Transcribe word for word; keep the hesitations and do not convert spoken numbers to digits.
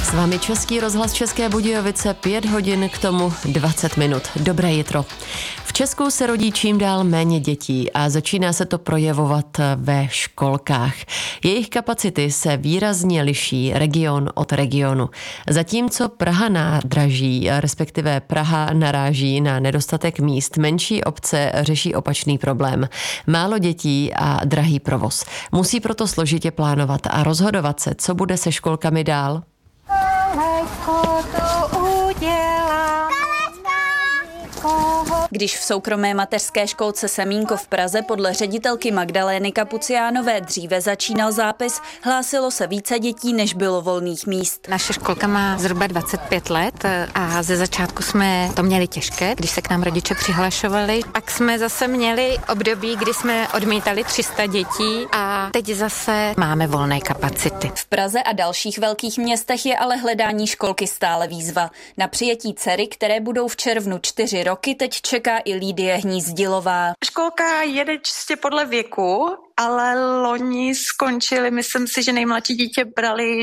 S vámi Český rozhlas České Budějovice, pět hodin k tomu dvacet minut. Dobré jitro. V Česku se rodí čím dál méně dětí a začíná se to projevovat ve školkách. Jejich kapacity se výrazně liší region od regionu. Zatímco Praha nádraží, respektive Praha naráží na nedostatek míst, menší obce řeší opačný problém. Málo dětí a drahý provoz. Musí proto složitě plánovat a rozhodovat se, co bude se školkami dál. Když v soukromé mateřské školce Semínko v Praze podle ředitelky Magdalény Kapuciánové dříve začínal zápis, hlásilo se více dětí, než bylo volných míst. Naše školka má zhruba dvacet pět let a ze začátku jsme to měli těžké, když se k nám rodiče přihlašovali. Pak jsme zase měli období, kdy jsme odmítali tři sta dětí a teď zase máme volné kapacity. V Praze a dalších velkých městech je ale hledání školky stále výzva. Na přijetí dcery, které budou v červnu čtyři roky, teď čeká i Lídie Hnízdilová. Školka jede čistě podle věku, ale loni skončili, myslím si, že nejmladší dítě brali